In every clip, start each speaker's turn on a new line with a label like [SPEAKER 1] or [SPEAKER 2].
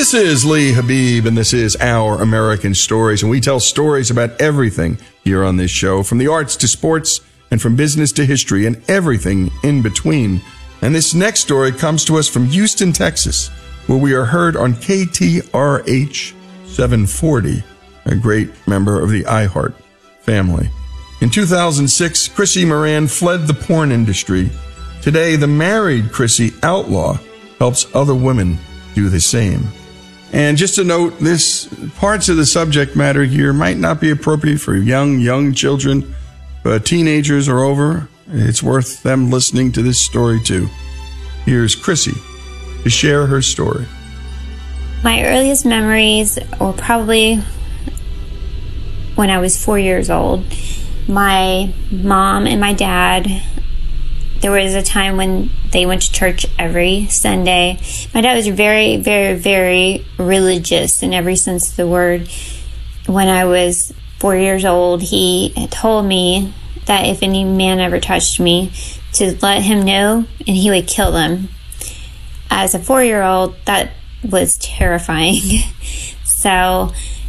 [SPEAKER 1] This is Lee Habib, and this is Our American Stories, and we tell stories about everything here on this show, from the arts to sports, and from business to history, and everything in between. And this next story comes to us from Houston, Texas, where we are heard on KTRH 740, a great member of the iHeart family. In 2006, Chrissy Moran fled the porn industry. Today, the married Chrissy Outlaw helps other women do the same. And just a note, this parts of the subject matter here might not be appropriate for young children, but teenagers are over. It's worth them listening to this story too. Here's Chrissy to share her story.
[SPEAKER 2] My earliest memories were probably when I was 4 years old. My mom and my dad, there was a time when they went to church every Sunday. My dad was very, very, very religious in every sense of the word. When I was 4 years old, he told me that if any man ever touched me, to let him know and he would kill them. As a 4-year-old, that was terrifying. So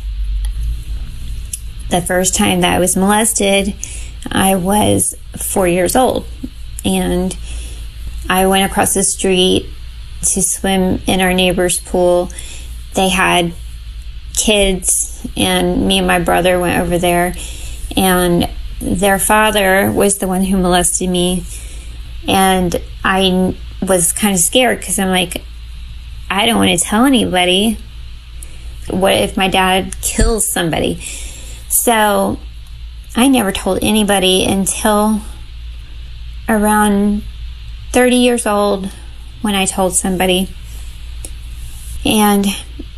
[SPEAKER 2] the first time that I was molested, I was 4 years old. And I went across the street to swim in our neighbor's pool. They had kids, and me and my brother went over there. And their father was the one who molested me. And I was kind of scared because I'm like, I don't want to tell anybody. What if my dad kills somebody? So I never told anybody until around 30 years old when I told somebody. And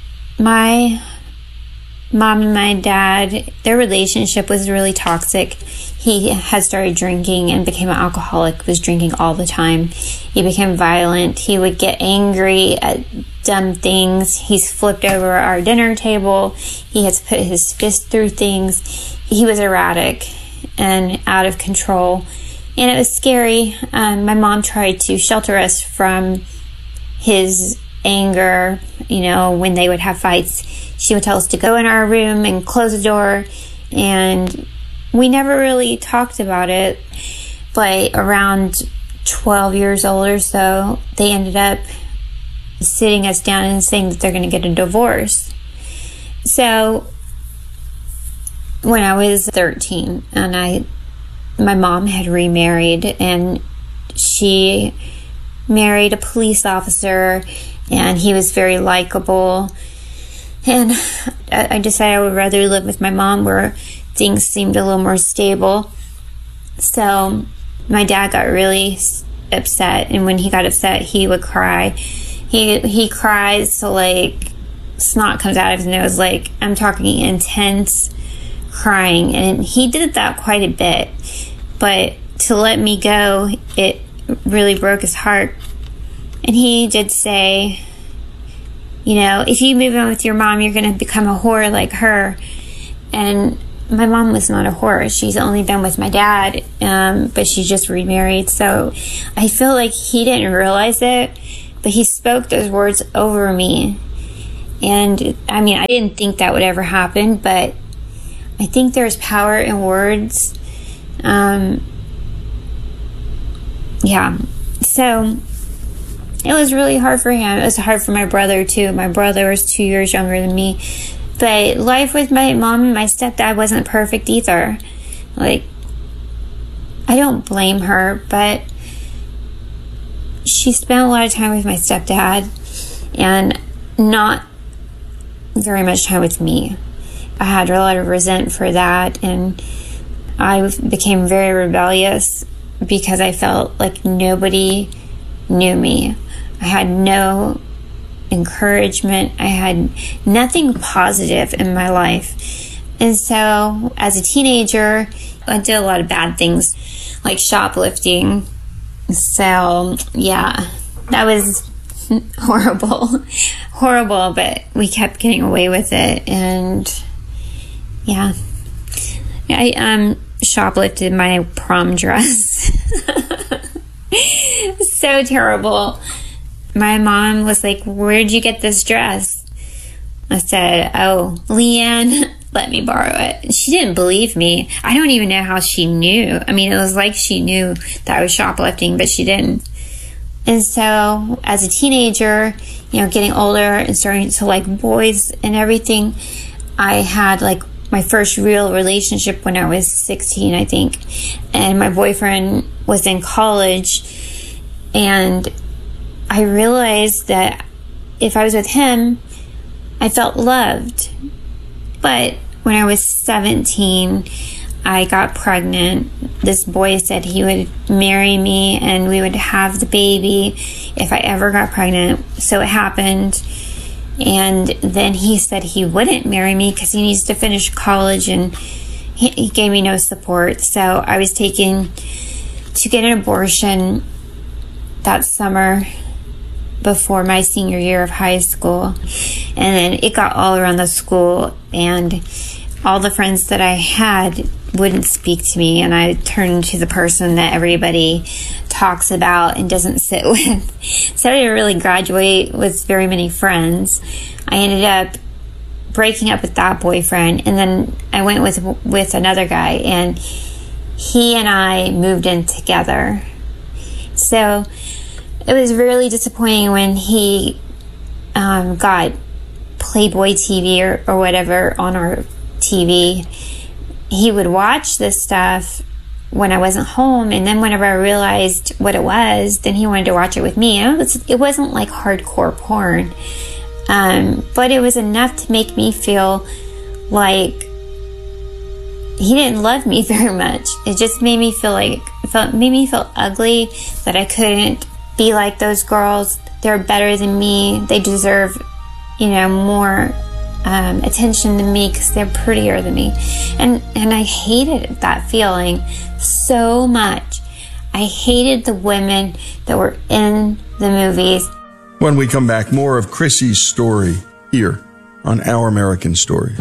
[SPEAKER 2] my mom and my dad, their relationship was really toxic. He had started drinking and became an alcoholic, was drinking all the time. He became violent. He would get angry at dumb things. He's flipped over our dinner table. He has put his fist through things. He was erratic and out of control. And it was scary. My mom tried to shelter us from his anger. You know, when they would have fights, she would tell us to go in our room and close the door. And we never really talked about it. But around 12 years old or so, they ended up sitting us down and saying that they're going to get a divorce. So when I was 13, and my mom had remarried, and she married a police officer, and he was very likable. And I decided I would rather live with my mom where things seemed a little more stable. So my dad got really upset, and when he got upset, he would cry. He cries so like snot comes out of his nose, like I'm talking intense crying, and he did that quite a bit. But to let me go, it really broke his heart. And he did say, you know, if you move in with your mom, you're going to become a whore like her. And my mom was not a whore. She's only been with my dad, but she just remarried. So I feel like he didn't realize it, but he spoke those words over me. And I mean, I didn't think that would ever happen, but I think there's power in words. Yeah. So it was really hard for him. It was hard for my brother too. My brother was 2 years younger than me. But life with my mom and my stepdad wasn't perfect either. Like, I don't blame her, but she spent a lot of time with my stepdad and not very much time with me. I had a lot of resentment for that, and I became very rebellious because I felt like nobody knew me. I had no encouragement. I had nothing positive in my life. And so as a teenager, I did a lot of bad things like shoplifting. So yeah, that was horrible, but we kept getting away with it. And yeah, I shoplifted my prom dress. So terrible. My mom was like, "Where'd you get this dress?" I said, "Oh, Leanne, let me borrow it." And she didn't believe me. I don't even know how she knew. I mean, it was like she knew that I was shoplifting, but she didn't. And so as a teenager, getting older and starting to like boys and everything, I had like my first real relationship when I was 16, I think. And my boyfriend was in college. And I realized that if I was with him, I felt loved. But when I was 17, I got pregnant. This boy said he would marry me and we would have the baby if I ever got pregnant. So it happened. And then he said he wouldn't marry me because he needs to finish college, and he gave me no support. So I was taken to get an abortion that summer before my senior year of high school. And then it got all around the school, and all the friends that I had wouldn't speak to me, and I turned into the person that everybody talks about and doesn't sit with. So I didn't really graduate with very many friends. I ended up breaking up with that boyfriend, and then I went with another guy, and he and I moved in together. So it was really disappointing when he got Playboy TV or whatever on our TV. He would watch this stuff when I wasn't home, and then whenever I realized what it was, then he wanted to watch it with me. It wasn't like hardcore porn, but it was enough to make me feel like he didn't love me very much. It just made me feel ugly, that I couldn't be like those girls. They're better than me. They deserve, more attention than me because they're prettier than me. And I hated that feeling so much. I hated the women that were in the movies.
[SPEAKER 1] When we come back, more of Chrissy's story here on Our American Stories.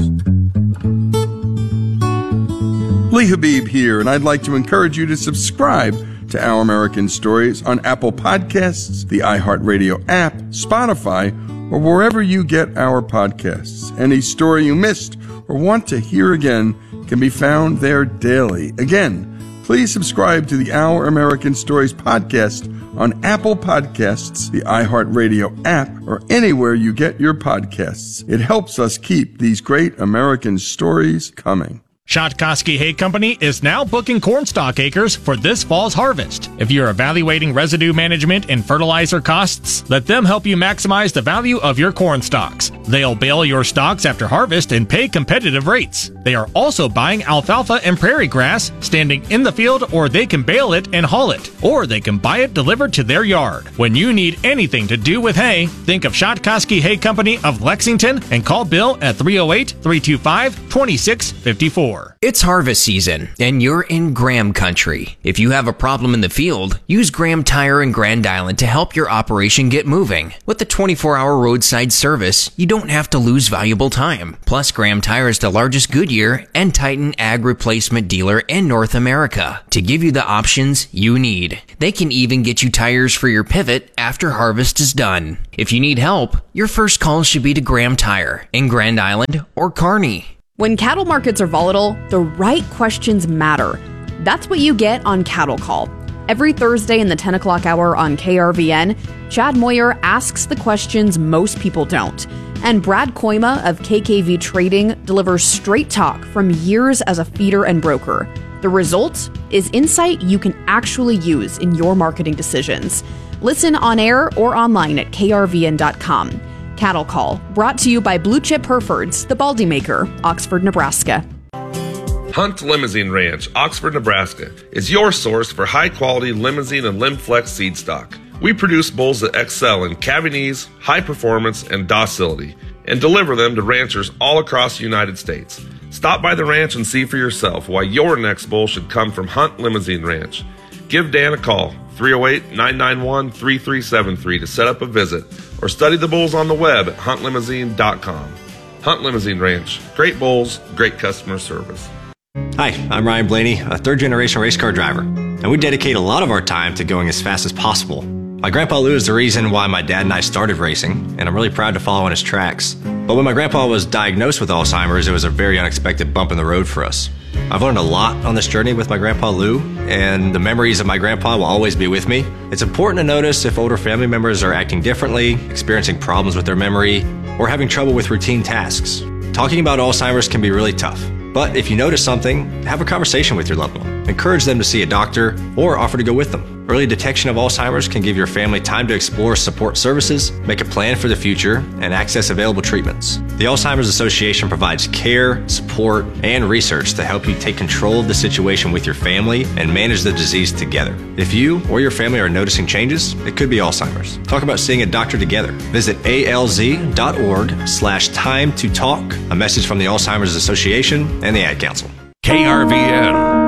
[SPEAKER 1] Lee Habib here, and I'd like to encourage you to subscribe to Our American Stories on Apple Podcasts, the iHeartRadio app, Spotify, or wherever you get our podcasts. Any story you missed or want to hear again can be found there daily. Again, please subscribe to the Our American Stories podcast on Apple Podcasts, the iHeartRadio app, or anywhere you get your podcasts. It helps us keep these great American stories coming.
[SPEAKER 3] Shotkoski Hay Company is now booking cornstalk acres for this fall's harvest. If you're evaluating residue management and fertilizer costs, let them help you maximize the value of your corn stalks. They'll bale your stalks after harvest and pay competitive rates. They are also buying alfalfa and prairie grass, standing in the field, or they can bale it and haul it, or they can buy it delivered to their yard. When you need anything to do with hay, think of Shotkoski Hay Company of Lexington and call Bill at 308-325-2654.
[SPEAKER 4] It's harvest season, and you're in Graham country. If you have a problem in the field, use Graham Tire in Grand Island to help your operation get moving. With the 24-hour roadside service, you don't have to lose valuable time. Plus, Graham Tire is the largest Goodyear and Titan ag replacement dealer in North America to give you the options you need. They can even get you tires for your pivot after harvest is done. If you need help, your first call should be to Graham Tire in Grand Island or Kearney.
[SPEAKER 5] When cattle markets are volatile, the right questions matter. That's what you get on Cattle Call. Every Thursday in the 10 o'clock hour on KRVN, Chad Moyer asks the questions most people don't. And Brad Koima of KKV Trading delivers straight talk from years as a feeder and broker. The result is insight you can actually use in your marketing decisions. Listen on air or online at krvn.com. Cattle Call, brought to you by Blue Chip Herefords, the Baldy Maker, Oxford, Nebraska.
[SPEAKER 6] Hunt Limousine Ranch, Oxford, Nebraska, is your source for high-quality limousine and Limflex seed stock. We produce bulls that excel in calving ease, high performance, and docility, and deliver them to ranchers all across the United States. Stop by the ranch and see for yourself why your next bull should come from Hunt Limousine Ranch. Give Dan a call, 308-991-3373 to set up a visit, or study the bulls on the web at huntlimousine.com. Hunt Limousine Ranch. Great bulls, great customer service.
[SPEAKER 7] Hi, I'm Ryan Blaney, a third-generation race car driver, and we dedicate a lot of our time to going as fast as possible. My grandpa Lou is the reason why my dad and I started racing, and I'm really proud to follow in his tracks. But when my grandpa was diagnosed with Alzheimer's, it was a very unexpected bump in the road for us. I've learned a lot on this journey with my grandpa Lou, and the memories of my grandpa will always be with me. It's important to notice if older family members are acting differently, experiencing problems with their memory, or having trouble with routine tasks. Talking about Alzheimer's can be really tough, but if you notice something, have a conversation with your loved one. Encourage them to see a doctor or offer to go with them. Early detection of Alzheimer's can give your family time to explore support services, make a plan for the future, and access available treatments. The Alzheimer's Association provides care, support, and research to help you take control of the situation with your family and manage the disease together. If you or your family are noticing changes, it could be Alzheimer's. Talk about seeing a doctor together. Visit alz.org/time to talk. A message from the Alzheimer's Association and the Ad Council.
[SPEAKER 8] KRVN.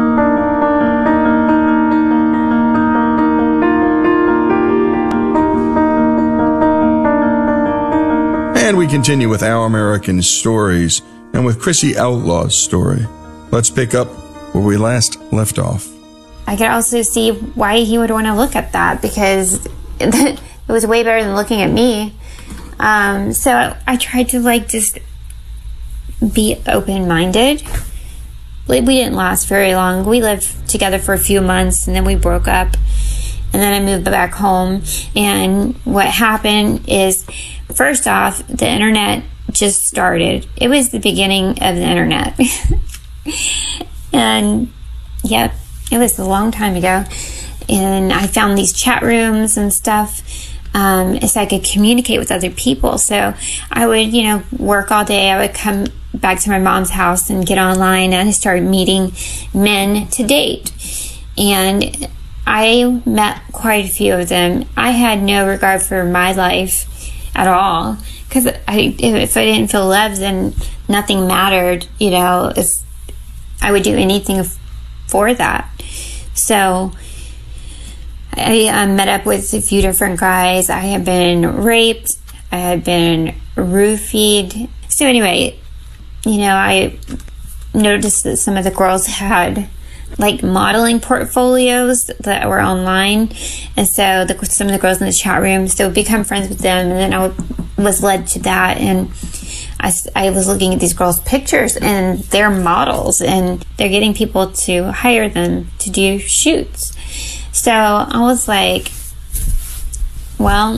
[SPEAKER 1] And we continue with Our American Stories and with Chrissy Outlaw's story. Let's pick up where we last left off.
[SPEAKER 2] I could also see why he would want to look at that, because it was way better than looking at me. So I tried to just be open-minded. We didn't last very long. We lived together for a few months and then we broke up. And then I moved back home. And what happened is, first off, the internet just started. It was the beginning of the internet. And yep, it was a long time ago. And I found these chat rooms and stuff so I could communicate with other people. So I would, work all day. I would come back to my mom's house and get online, and I started meeting men to date. And I met quite a few of them. I had no regard for my life at all, because if I didn't feel loved, then nothing mattered. I would do anything for that. So I met up with a few different guys. I had been raped. I had been roofied. So anyway, I noticed that some of the girls had modeling portfolios that were online, and so some of the girls in the chat room, so become friends with them, and then I was led to that, and I was looking at these girls' pictures, and they're models, and they're getting people to hire them to do shoots. So I was like, well,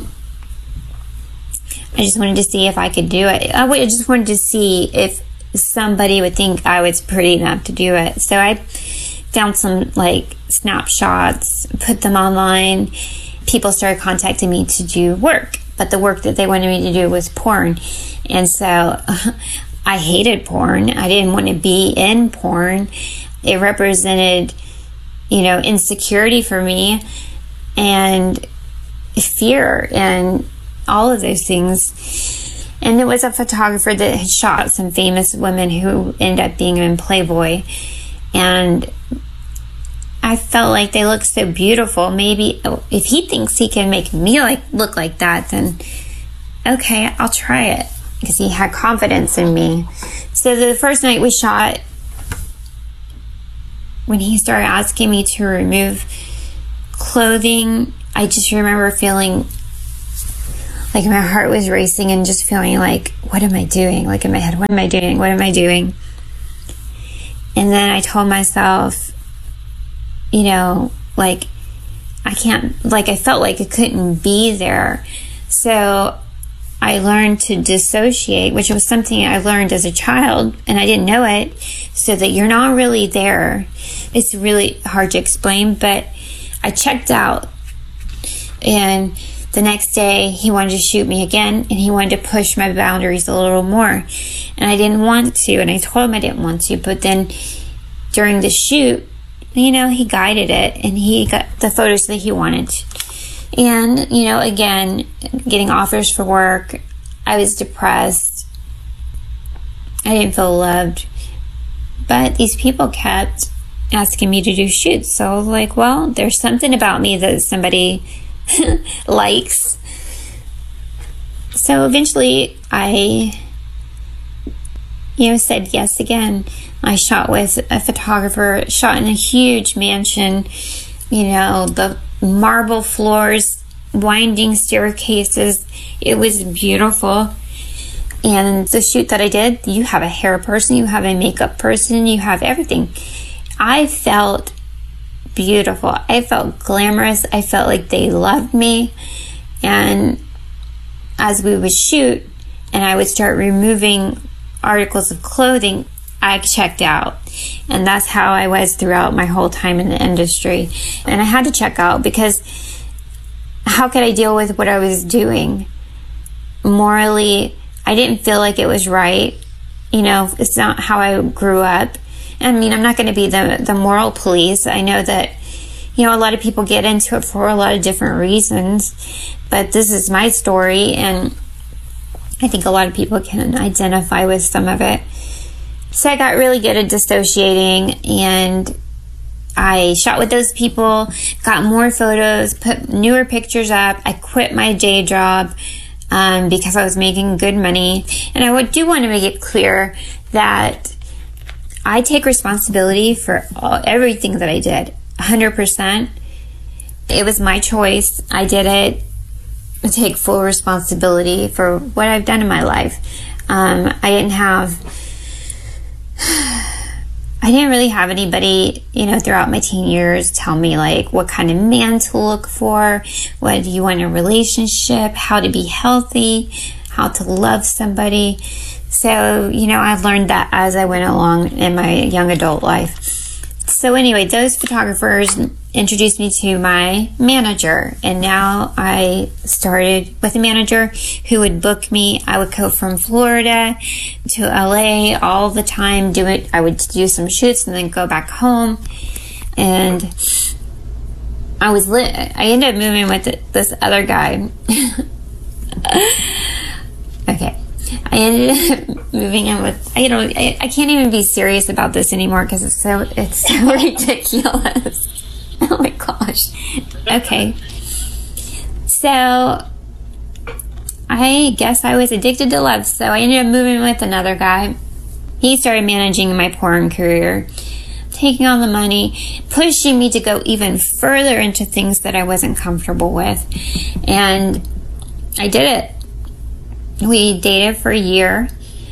[SPEAKER 2] I just wanted to see if I could do it. I just wanted to see if somebody would think I was pretty enough to do it. So I found some snapshots, put them online. People started contacting me to do work, but the work that they wanted me to do was porn. And so I hated porn. I didn't want to be in porn. It represented, insecurity for me and fear and all of those things. And there was a photographer that had shot some famous women who ended up being in Playboy. And I felt like they looked so beautiful. Maybe if he thinks he can make me look like that, then okay, I'll try it. Because he had confidence in me. So the first night we shot, when he started asking me to remove clothing, I just remember feeling like my heart was racing and just feeling like, what am I doing? In my head, what am I doing? What am I doing? And then I told myself, I can't, I felt like I couldn't be there. So I learned to dissociate, which was something I learned as a child, and I didn't know it, so that you're not really there. It's really hard to explain, but I checked out, and the next day he wanted to shoot me again, and he wanted to push my boundaries a little more, and I didn't want to, and I told him I didn't want to, but then during the shoot, he guided it, and he got the photos that he wanted. And, again, getting offers for work, I was depressed. I didn't feel loved. But these people kept asking me to do shoots. So I was like, well, there's something about me that somebody likes. So eventually I, said yes again. I shot with a photographer, shot in a huge mansion, the marble floors winding staircases. It was beautiful. And the shoot that I did, you have a hair person, you have a makeup person, you have everything. I felt beautiful. I felt glamorous. I felt like they loved me. And as we would shoot and I would start removing articles of clothing, I checked out. And that's how I was throughout my whole time in the industry. And I had to check out because how could I deal with what I was doing? Morally, I didn't feel like it was right. You know, it's not how I grew up. I mean, I'm not going to be the moral police. I know that, you know, a lot of people get into it for a lot of different reasons, but this is my story, and I think a lot of people can identify with some of it. So I got really good at dissociating, and I shot with those people, got more photos, put newer pictures up. I quit my day job because I was making good money. And I do want to make it clear that I take responsibility for everything that I did, 100%. It was my choice. I did it. I take full responsibility for what I've done in my life. I didn't really have anybody, you know, throughout my teen years tell me like what kind of man to look for, what do you want in a relationship, how to be healthy, how to love somebody. So, you know, I've learned that as I went along in my young adult life. So anyway, those photographers introduced me to my manager, and now I started with a manager who would book me. I would go from Florida to LA all the time, I would do some shoots and then go back home. And I ended up moving with this other guy. Okay. I ended up moving in with, you know, I can't even be serious about this anymore because it's so ridiculous. Oh my gosh. Okay. So I guess I was addicted to love. So I ended up moving with another guy. He started managing my porn career, taking all the money, pushing me to go even further into things that I wasn't comfortable with. And I did it. We dated for a year.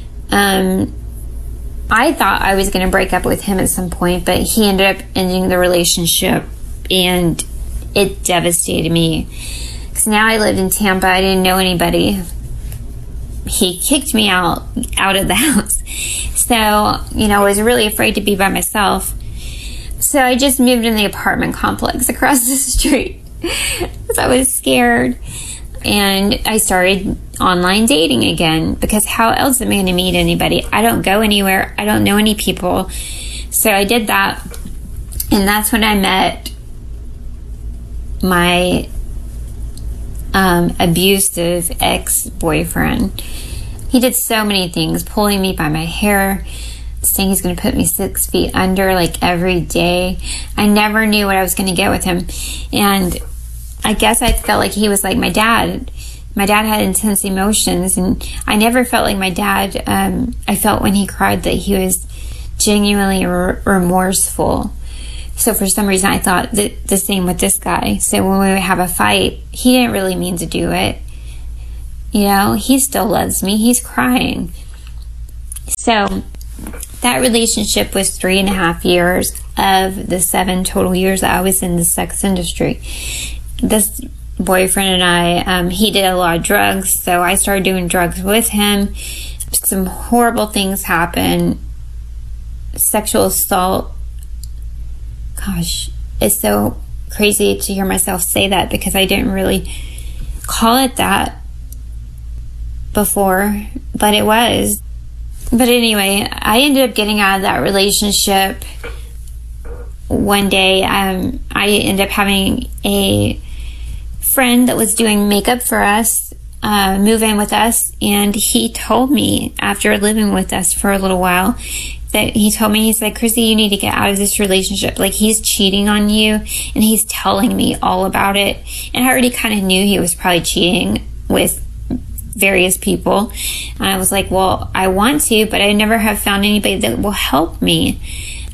[SPEAKER 2] I thought I was going to break up with him at some point, but he ended up ending the relationship, and it devastated me. Because now I lived in Tampa. I didn't know anybody. He kicked me out of the house. So, you know, I was really afraid to be by myself. So I just moved in the apartment complex across the street because I was scared. And I started online dating again, because how else am I going to meet anybody? I don't go anywhere. I don't know any people. So I did that. And that's when I met my abusive ex-boyfriend. He did so many things, pulling me by my hair, saying he's going to put me 6 feet under like every day. I never knew what I was going to get with him. And I guess I felt like he was like my dad. My dad had intense emotions, and I never felt like my dad. I felt when he cried that he was genuinely remorseful. So for some reason, I thought that the same with this guy. So when we would have a fight, he didn't really mean to do it. You know, he still loves me. He's crying. So that relationship was 3.5 years of the 7 total years that I was in the sex industry. This boyfriend and I, he did a lot of drugs, so I started doing drugs with him. Some horrible things happened. Sexual assault. Gosh, it's so crazy to hear myself say that, because I didn't really call it that before, but it was. But anyway, I ended up getting out of that relationship. One day, I ended up having a friend that was doing makeup for us move in with us, and he told me, after living with us for a little while, that he told me, he's like, Chrissy, you need to get out of this relationship. Like, he's cheating on you, and he's telling me all about it. And I already kind of knew he was probably cheating with various people. And I was like, well, I want to, but I never have found anybody that will help me.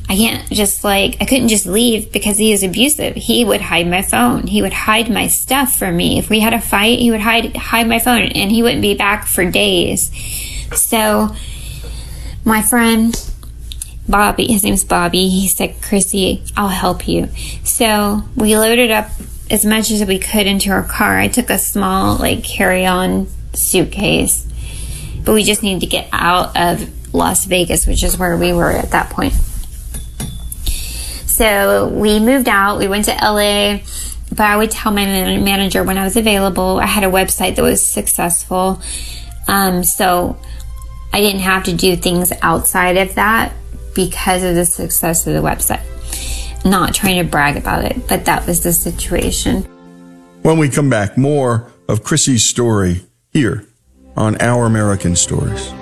[SPEAKER 2] I couldn't just leave because he is abusive. He would hide my phone. He would hide my stuff from me. If we had a fight, he would hide my phone, and he wouldn't be back for days. So my friend Bobby, his name's Bobby, he said, Chrissy, I'll help you. So we loaded up as much as we could into our car. I took a small carry-on suitcase, but we just needed to get out of Las Vegas, which is where we were at that point. So we moved out. We went to LA, but I would tell my manager when I was available. I had a website that was successful, so I didn't have to do things outside of that because of the success of the website. Not trying to brag about it, but that was the situation.
[SPEAKER 1] When we come back, more of Chrissy's story here on Our American Stories.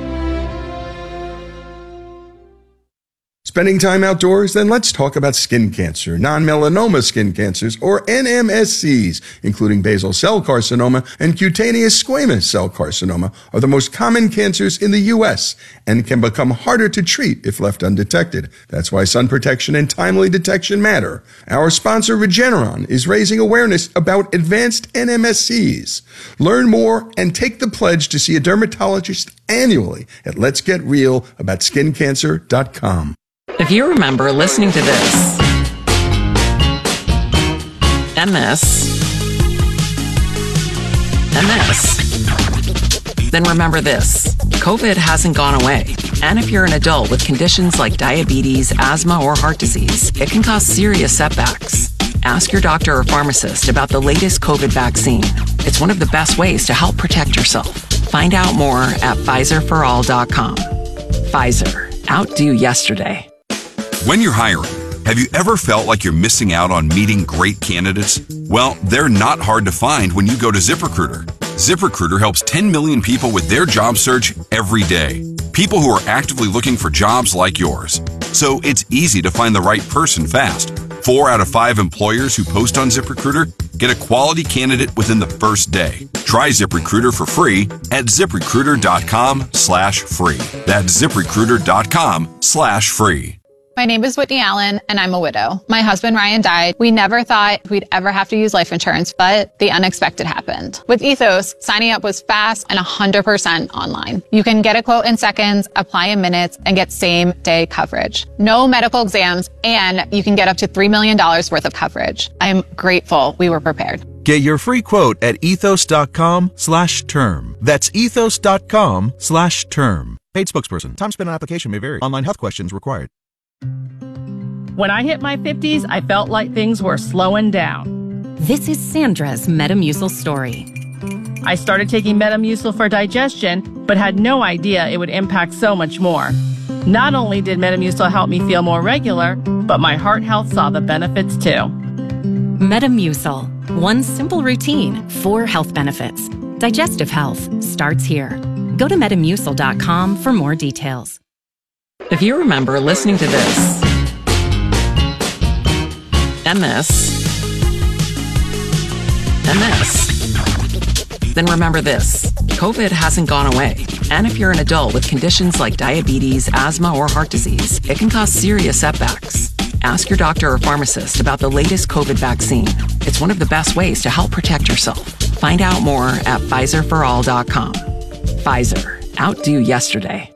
[SPEAKER 1] Spending time outdoors? Then let's talk about skin cancer. Non-melanoma skin cancers, or NMSCs, including basal cell carcinoma and cutaneous squamous cell carcinoma, are the most common cancers in the U.S. and can become harder to treat if left undetected. That's why sun protection and timely detection matter. Our sponsor, Regeneron, is raising awareness about advanced NMSCs. Learn more and take the pledge to see a dermatologist annually at letsgetrealaboutSkinCancer.com.
[SPEAKER 9] If you remember listening to this, MS, then remember this. COVID hasn't gone away. And if you're an adult with conditions like diabetes, asthma, or heart disease, it can cause serious setbacks. Ask your doctor or pharmacist about the latest COVID vaccine. It's one of the best ways to help protect yourself. Find out more at PfizerForAll.com. Pfizer. Outdo yesterday.
[SPEAKER 8] When you're hiring, have you ever felt like you're missing out on meeting great candidates? Well, they're not hard to find when you go to ZipRecruiter. ZipRecruiter helps 10 million people with their job search every day. People who are actively looking for jobs like yours. So it's easy to find the right person fast. 4 out of 5 employers who post on ZipRecruiter get a quality candidate within the first day. Try ZipRecruiter for free at ZipRecruiter.com/free. That's ZipRecruiter.com/free.
[SPEAKER 10] My name is Whitney Allen, and I'm a widow. My husband, Ryan, died. We never thought we'd ever have to use life insurance, but the unexpected happened. With Ethos, signing up was fast and 100% online. You can get a quote in seconds, apply in minutes, and get same-day coverage. No medical exams, and you can get up to $3 million worth of coverage. I'm grateful we were prepared.
[SPEAKER 11] Get your free quote at ethos.com/term. That's ethos.com/term. Paid spokesperson. Time spent on application may vary. Online health questions required.
[SPEAKER 12] When I hit my 50s, I felt like things were slowing down.
[SPEAKER 13] This is Sandra's Metamucil story.
[SPEAKER 12] I started taking Metamucil for digestion, but had no idea it would impact so much more. Not only did Metamucil help me feel more regular, but my heart health saw the benefits too.
[SPEAKER 13] Metamucil. One simple routine, 4 health benefits. Digestive health starts here. Go to Metamucil.com for more details.
[SPEAKER 9] If you remember listening to this, MS, then remember this. COVID hasn't gone away. And if you're an adult with conditions like diabetes, asthma, or heart disease, it can cause serious setbacks. Ask your doctor or pharmacist about the latest COVID vaccine. It's one of the best ways to help protect yourself. Find out more at PfizerForAll.com. Pfizer. Outdo yesterday.